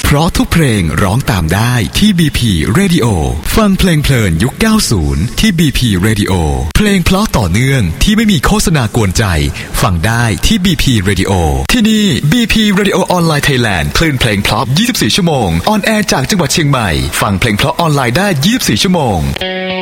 เพราะทุกเพลงร้องตามได้ที่ BP Radio ฟังเพลงเพลินยุค 90 ที่ BP Radio เพลงเพราะต่อเนื่องที่ไม่มีโฆษณากวนใจฟังได้ที่ BP Radio ที่นี่ BP Radio Online Thailand คลื่นเพลงเพราะ 24 ชั่วโมงออนแอร์จากจังหวัดเชียงใหม่ฟังเพลงเพราะออนไลน์ได้ 24 ชั่วโมง